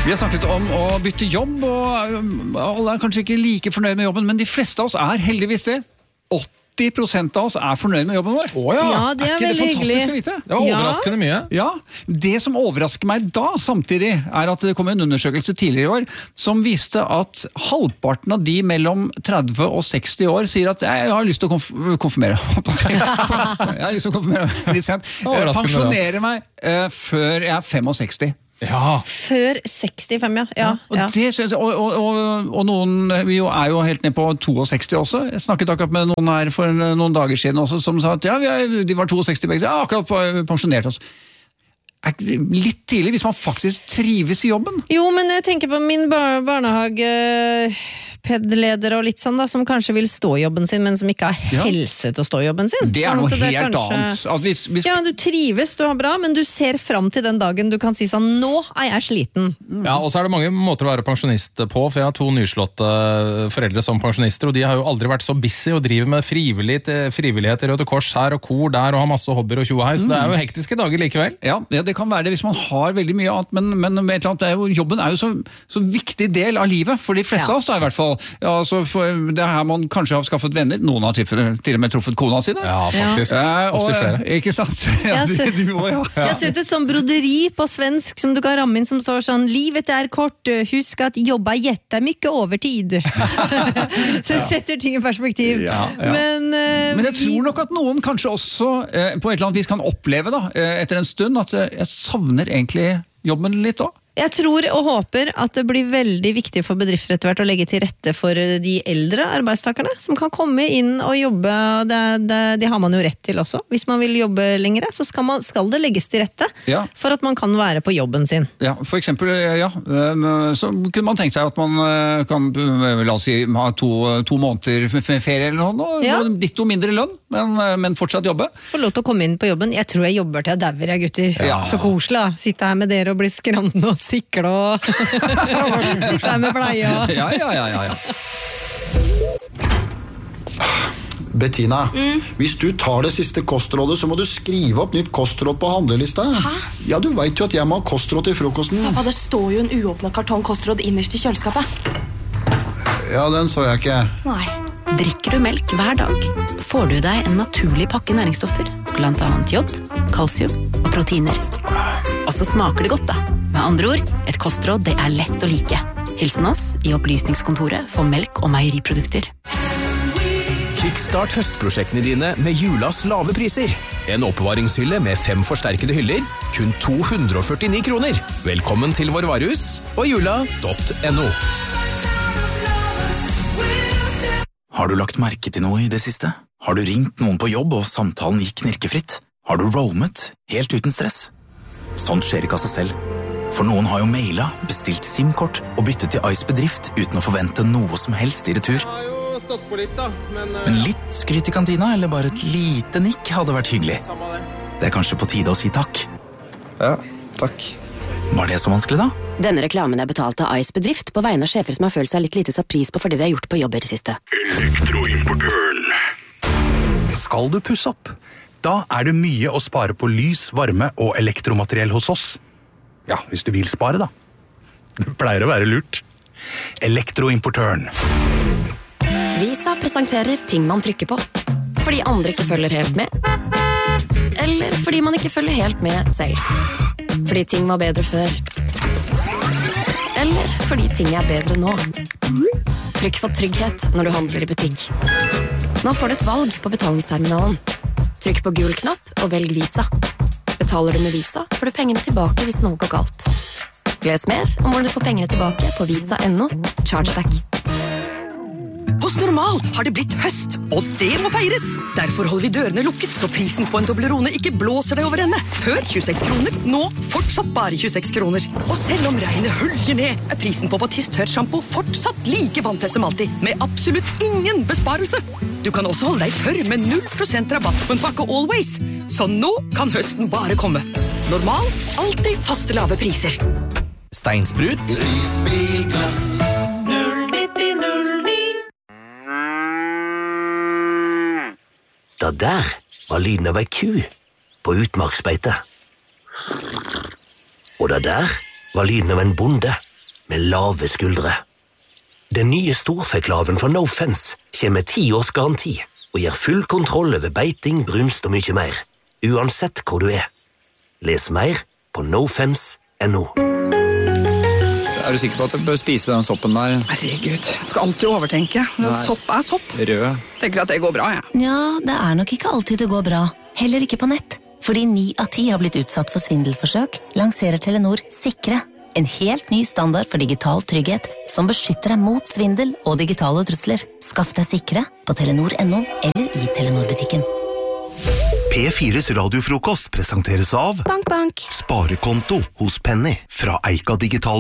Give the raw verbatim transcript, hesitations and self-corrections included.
Vi har snakket om å bytte jobb, og alle er kanskje ikke like fornøyd med jobben, men de fleste av oss er heldigvis det. åtti prosent av oss er fornøyd med jobben vår. Å ja. Ja, det er, Er ikke det veldig fantastisk hyggelig. å vite? Det var overraskende mye. Ja, det som overrasker meg da samtidig er at det kom en undersøkelse tidligere i år som viste at halvparten av de mellom tretti og seksti år sier at jeg har lyst til å konf konfirmere. Jeg har lyst til å konfirmere litt sent. Overraskende, Pensjonere meg uh, før jeg er sekstifem. Ja. Før sekstifem, ja. ja, Og, ja. det, synes jeg- og, og, og, og noen vi jo er jo helt ned på sekstito også. Jeg snakket akkurat med noen her for noen dager siden også, som sa at ja, vi er, de var sekstito begge, ja, akkurat pensjonert oss. Er ikke det litt tidlig hvis man faktisk trives i jobben? Jo, men jeg tenker på min bar barnehage... pedleder og litt sånn da, som kanskje vil stå i jobben sin, men som ikke har Ja. helse til å stå i jobben sin. Det er Sånn noe at det helt kanskje- annet. At hvis, hvis, Ja, du trives, du har bra, men du ser fram til den dagen du kan si sånn, nå er jeg sliten. Ja, og så er det mange måter å være pensjonist på, for jeg har to nyslåtte foreldre som pensjonister, og de har jo aldri vært så busy og driver med frivillighet, frivillighet i Røde Kors her og kor der, og har masse hobbyer og tjoa her, så det er jo hektiske dager likevel. ja, ja, det kan være det hvis man har veldig mye annet, men, men et eller annet, det er jo, jobben er jo så, så viktig del av livet, for de fleste Ja. av oss da, i hvert fall. Ja, altså, for det er her man kanskje har skaffet venner, noen har til, til og med truffet kona si. Ja, faktisk. Eh, og, Opp til flere. ikke sant? Ja, Jeg har du, sett- du også, ja. Så jeg har sett et sånn broderi på svensk som du kan ramme inn som står sånn, livet er kort, husk at jobba jättemycket overtid. Så jeg setter ting i perspektiv. Ja, ja. Men, eh, Men jeg vi- tror nok at noen kanskje også eh, på et eller annet vis kan oppleve da, eh, etter en stund at eh, jeg savner egentlig jobben litt også. Jeg tror og håper at det blir veldig viktig for bedrifter etter hvert å legge til rette for de eldre arbeidstakerne, som kan komme inn og jobbe, og det, det, det har man jo rett til også. Hvis man vil jobbe lengre, så skal, man, skal det legges til rette Ja. for at man kan være på jobben sin. Ja, for eksempel, ja, eh, så kunne man tenkt seg at man eh, kan, eh, la oss si, ha to, to måneder med ferie eller noe, og Ja. ditto mindre lønn, men, eh, men fortsatt jobbe. Få lov til å komme inn på jobben. Jeg tror jeg jobber til jeg dauer, jeg gutter. Ja. Så koselig da. Sitte her med dere og bli skremmende og sikle og sitte her med bleie og... Ja, ja, ja, ja, ja. Bettina, hvis du tar det siste kostrådet, så må du skrive opp nytt kostråd på handlelista. Hæ? Ja, du vet jo at jeg må ha kostråd til frokosten. Pappa, det står jo en uåpnet kartong kostråd innerst i kjøleskapet. Ja, den så jeg ikke. Nei. Drikker du melk hver dag, får du deg en naturlig pakke næringsstoffer, blant annet jod, kalsium og proteiner. Og så smaker det godt da. Med andre ord, et kostråd det er lett å like. Hilsen oss i opplysningskontoret for melk og meieriprodukter. Kickstart høstprosjektene dine med julas lave priser. En oppbevaringshylle med fem forsterkede hyller, kun to hundre og førtini kroner. Velkommen til vår varehus og jula punktum no. Har du lagt merke til noe i det siste? Har du ringt noen på jobb og samtalen gikk knirkefritt? Har du roamet helt uten stress? Sånt skjer ikke av seg selv. For noen har jo mailet, bestilt SIM-kort og byttet til Ice Bedrift uten å forvente noe som helst i retur. Jeg har jo stått på litt da, men... Men litt skryt i kantina, eller bare et lite nikk hadde vært hyggelig. Det er kanskje på tide å si takk. Ja, takk. Var det så vanskelig da? Denne reklamen er betalt av Ice Bedrift på vegne av sjefer som har følt seg litt lite satt pris på for det de har gjort på jobb i det siste. Elektroimportøren. Skal du pusse opp? Da er det mye å spare på lys, varme og elektromateriell hos oss. Ja, hvis du vil spare da. Det pleier å være lurt. Elektroimportøren. Visa presenterer ting man trykker på. Fordi andre ikke følger helt med. Eller fordi man ikke følger helt med selv. Fordi ting var bedre før. Eller fordi ting er bedre nå. Trykk for trygghet når du handler i butikk. Nå får du et valg på betalingsterminalen. Trykk på gul knapp og velg Visa. Betaler du med Visa, får du pengene tilbake hvis noe går galt. Les mer om hvordan du får pengene tilbake på visa punktum no. Chargeback. Hos Normal har det blitt høst, og det må feires! Derfor holder vi dørene lukket, så prisen på en Toblerone ikke blåser deg over ende. Før tjueseks kroner, nå fortsatt bare tjueseks kroner. Og selv om regnet hølger ned, er prisen på Batiste tørrshampoo fortsatt like vanntett som alltid, med absolutt ingen besparelse. Du kan også holde deg tørr med null prosent rabatt på en pakke Always. Så nå kan høsten bare komme. Normal, alltid faste lave priser. Steinsprut. Prisbilglass. Da der var lyden av ei ku på utmarksbeite. Og da der var lyden av en bonde med lave skuldre. Den nye storfeklaven fra No Fence kommer med ti års garanti og gir full kontroll over beiting, brunst og mye mer, uansett hvor du er. Les mer på nofence punktum no. Er du sikker på at du bør spise den soppen der? Herregud, jeg skal alltid overtenke. Sopp er sopp. Rød. Tenker at det går bra, jeg. Ja, det er nok ikke alltid det går bra. Heller ikke på nett. Fordi ni av ti har blitt utsatt for svindelforsøk, lanserer Telenor Sikre. En helt ny standard for digital trygghet, som beskytter deg mot svindel og digitale trusler. Skaff deg Sikre på telenor punktum no eller i Telenor-butikken. P fires radiofrokost presenteres av Bank, bank. Sparekonto hos Penny fra Eika Digital.